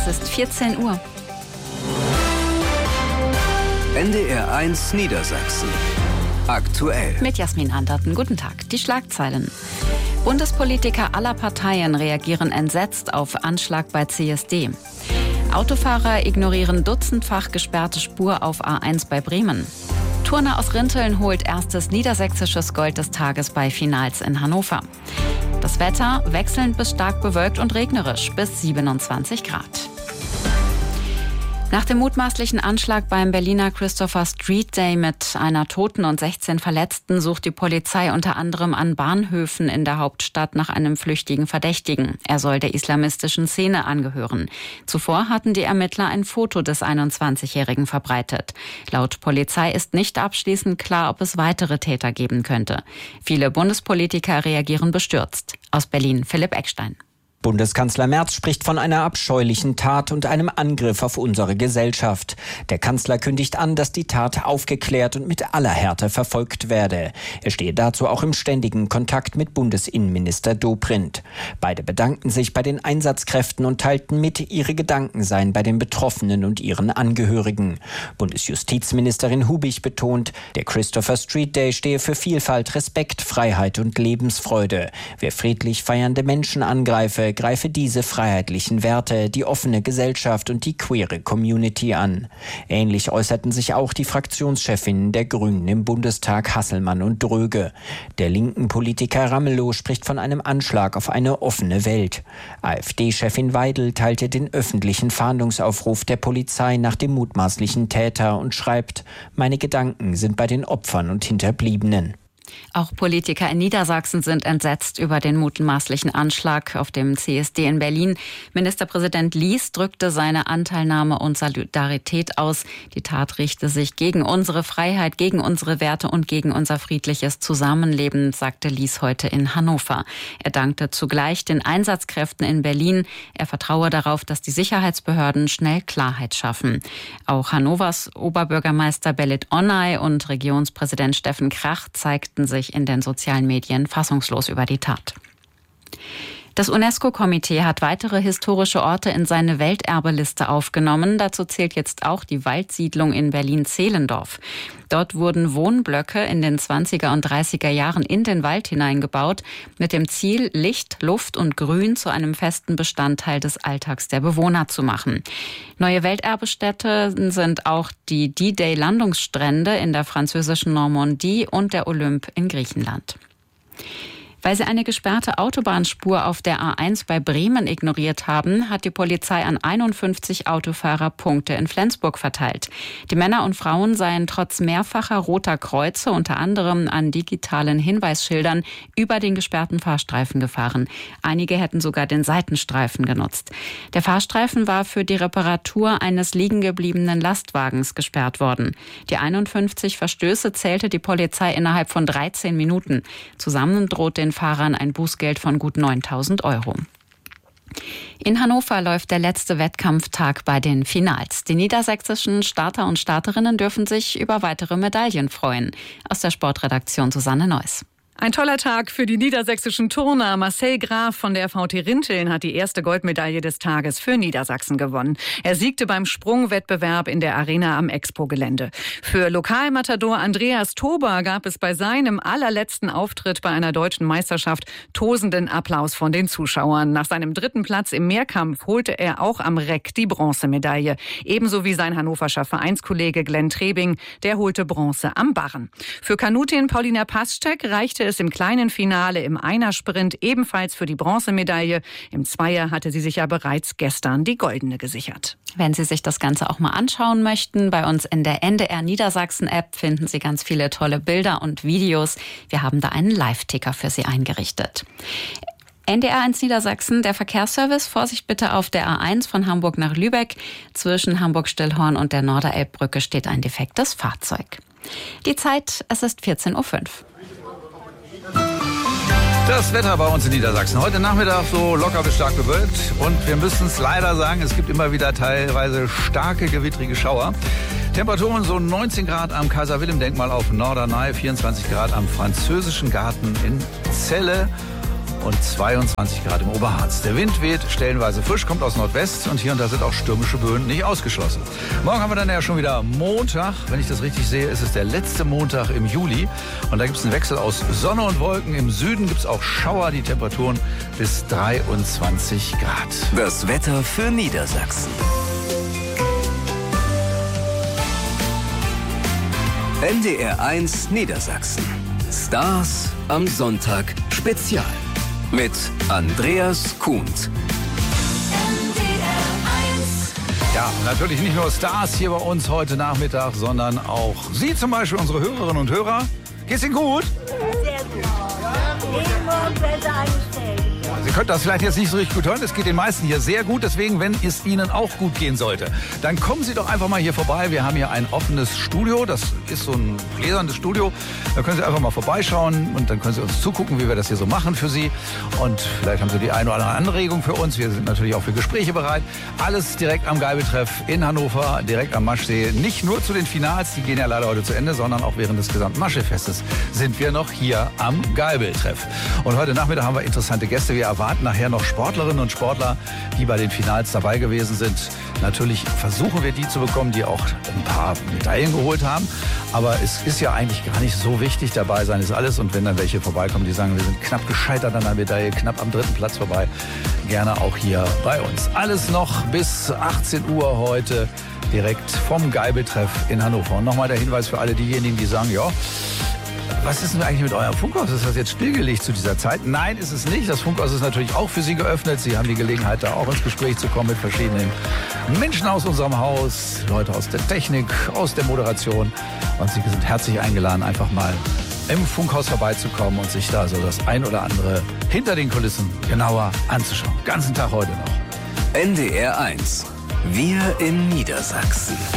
Es ist 14 Uhr. NDR 1 Niedersachsen. Aktuell. Mit Jasmin Anderten. Guten Tag. Die Schlagzeilen. Bundespolitiker aller Parteien reagieren entsetzt auf Anschlag bei CSD. Autofahrer ignorieren dutzendfach gesperrte Spur auf A1 bei Bremen. Turner aus Rinteln holt erstes niedersächsisches Gold des Tages bei Finals in Hannover. Das Wetter wechselnd bis stark bewölkt und regnerisch bis 27 Grad. Nach dem mutmaßlichen Anschlag beim Berliner Christopher Street Day mit einer Toten und 16 Verletzten sucht die Polizei unter anderem an Bahnhöfen in der Hauptstadt nach einem flüchtigen Verdächtigen. Er soll der islamistischen Szene angehören. Zuvor hatten die Ermittler ein Foto des 21-Jährigen verbreitet. Laut Polizei ist nicht abschließend klar, ob es weitere Täter geben könnte. Viele Bundespolitiker reagieren bestürzt. Aus Berlin Philipp Eckstein. Bundeskanzler Merz spricht von einer abscheulichen Tat und einem Angriff auf unsere Gesellschaft. Der Kanzler kündigt an, dass die Tat aufgeklärt und mit aller Härte verfolgt werde. Er stehe dazu auch im ständigen Kontakt mit Bundesinnenminister Dobrindt. Beide bedankten sich bei den Einsatzkräften und teilten mit, ihre Gedanken seien bei den Betroffenen und ihren Angehörigen. Bundesjustizministerin Hubig betont, der Christopher Street Day stehe für Vielfalt, Respekt, Freiheit und Lebensfreude. Wer friedlich feiernde Menschen angreife, greife diese freiheitlichen Werte, die offene Gesellschaft und die queere Community an. Ähnlich äußerten sich auch die Fraktionschefinnen der Grünen im Bundestag Hasselmann und Dröge. Der linken Politiker Ramelow spricht von einem Anschlag auf eine offene Welt. AfD-Chefin Weidel teilte den öffentlichen Fahndungsaufruf der Polizei nach dem mutmaßlichen Täter und schreibt: Meine Gedanken sind bei den Opfern und Hinterbliebenen. Auch Politiker in Niedersachsen sind entsetzt über den mutmaßlichen Anschlag auf dem CSD in Berlin. Ministerpräsident Lies drückte seine Anteilnahme und Solidarität aus. Die Tat richte sich gegen unsere Freiheit, gegen unsere Werte und gegen unser friedliches Zusammenleben, sagte Lies heute in Hannover. Er dankte zugleich den Einsatzkräften in Berlin. Er vertraue darauf, dass die Sicherheitsbehörden schnell Klarheit schaffen. Auch Hannovers Oberbürgermeister Belit Onay und Regionspräsident Steffen Krach zeigten sich in den sozialen Medien fassungslos über die Tat. Das UNESCO-Komitee hat weitere historische Orte in seine Welterbeliste aufgenommen. Dazu zählt jetzt auch die Waldsiedlung in Berlin-Zehlendorf. Dort wurden Wohnblöcke in den 20er und 30er Jahren in den Wald hineingebaut, mit dem Ziel, Licht, Luft und Grün zu einem festen Bestandteil des Alltags der Bewohner zu machen. Neue Welterbestätte sind auch die D-Day-Landungsstrände in der französischen Normandie und der Olymp in Griechenland. Weil sie eine gesperrte Autobahnspur auf der A1 bei Bremen ignoriert haben, hat die Polizei an 51 Autofahrer Punkte in Flensburg verteilt. Die Männer und Frauen seien trotz mehrfacher roter Kreuze, unter anderem an digitalen Hinweisschildern, über den gesperrten Fahrstreifen gefahren. Einige hätten sogar den Seitenstreifen genutzt. Der Fahrstreifen war für die Reparatur eines liegengebliebenen Lastwagens gesperrt worden. Die 51 Verstöße zählte die Polizei innerhalb von 13 Minuten. Zusammen droht den Fahrern ein Bußgeld von gut 9.000 €. In Hannover läuft der letzte Wettkampftag bei den Finals. Die niedersächsischen Starter und Starterinnen dürfen sich über weitere Medaillen freuen. Aus der Sportredaktion Susanne Neuss. Ein toller Tag für die niedersächsischen Turner. Marcel Graf von der VT Rinteln hat die erste Goldmedaille des Tages für Niedersachsen gewonnen. Er siegte beim Sprungwettbewerb in der Arena am Expo-Gelände. Für Lokalmatador Andreas Tober gab es bei seinem allerletzten Auftritt bei einer deutschen Meisterschaft tosenden Applaus von den Zuschauern. Nach seinem dritten Platz im Mehrkampf holte er auch am Reck die Bronzemedaille. Ebenso wie sein hannoverscher Vereinskollege Glenn Trebing, der holte Bronze am Barren. Für Kanutin Paulina Paschek reichte es im kleinen Finale im Einersprint ebenfalls für die Bronzemedaille. Im Zweier hatte sie sich ja bereits gestern die goldene gesichert. Wenn Sie sich das Ganze auch mal anschauen möchten, bei uns in der NDR Niedersachsen App finden Sie ganz viele tolle Bilder und Videos. Wir haben da einen Live-Ticker für Sie eingerichtet. NDR 1 Niedersachsen, der Verkehrsservice. Vorsicht bitte auf der A1 von Hamburg nach Lübeck. Zwischen Hamburg-Stillhorn und der Norderelbbrücke steht ein defektes Fahrzeug. Die Zeit, es ist 14:05 Uhr. Das Wetter bei uns in Niedersachsen. Heute Nachmittag so locker bis stark bewölkt. Und wir müssen es leider sagen, es gibt immer wieder teilweise starke gewittrige Schauer. Temperaturen so 19 Grad am Kaiser-Wilhelm-Denkmal auf Norderney, 24 Grad am Französischen Garten in Celle. und 22 Grad im Oberharz. Der Wind weht stellenweise frisch, kommt aus Nordwest und hier und da sind auch stürmische Böen nicht ausgeschlossen. Morgen haben wir dann ja schon wieder Montag. Wenn ich das richtig sehe, ist es der letzte Montag im Juli. Und da gibt es einen Wechsel aus Sonne und Wolken. Im Süden gibt es auch Schauer, die Temperaturen bis 23 Grad. Das Wetter für Niedersachsen. NDR 1 Niedersachsen. Stars am Sonntag Spezial. Mit Andreas Kuhnt. Ja, natürlich nicht nur Stars hier bei uns heute Nachmittag, sondern auch Sie zum Beispiel, unsere Hörerinnen und Hörer. Geht's Ihnen gut? Sehr gut. Jeden Morgen besser eingestellt. Sie können das vielleicht jetzt nicht so richtig gut hören. Es geht den meisten hier sehr gut. Deswegen, wenn es Ihnen auch gut gehen sollte, dann kommen Sie doch einfach mal hier vorbei. Wir haben hier ein offenes Studio. Das ist so ein gläsernes Studio. Da können Sie einfach mal vorbeischauen und dann können Sie uns zugucken, wie wir das hier so machen für Sie. Und vielleicht haben Sie die eine oder andere Anregung für uns. Wir sind natürlich auch für Gespräche bereit. Alles direkt am Geibeltreff in Hannover, direkt am Maschsee. Nicht nur zu den Finals, die gehen ja leider heute zu Ende, sondern auch während des gesamten Maschsee-Festes sind wir noch hier am Geibeltreff. Und heute Nachmittag haben wir interessante Gäste. Wir erwarten nachher noch Sportlerinnen und Sportler, die bei den Finals dabei gewesen sind. Natürlich versuchen wir die zu bekommen, die auch ein paar Medaillen geholt haben. Aber es ist ja eigentlich gar nicht so wichtig. Dabei sein ist alles. Und wenn dann welche vorbeikommen, die sagen, wir sind knapp gescheitert an einer Medaille, knapp am 3. Platz vorbei, gerne auch hier bei uns. Alles noch bis 18 Uhr heute direkt vom Geibeltreff in Hannover. Und nochmal der Hinweis für alle diejenigen, die sagen, ja, was ist denn eigentlich mit eurem Funkhaus? Ist das jetzt stillgelegt zu dieser Zeit? Nein, ist es nicht. Das Funkhaus ist natürlich auch für Sie geöffnet. Sie haben die Gelegenheit, da auch ins Gespräch zu kommen mit verschiedenen Menschen aus unserem Haus, Leute aus der Technik, aus der Moderation. Und Sie sind herzlich eingeladen, einfach mal im Funkhaus vorbeizukommen und sich da so das ein oder andere hinter den Kulissen genauer anzuschauen. Ganzen Tag heute noch. NDR 1. Wir in Niedersachsen.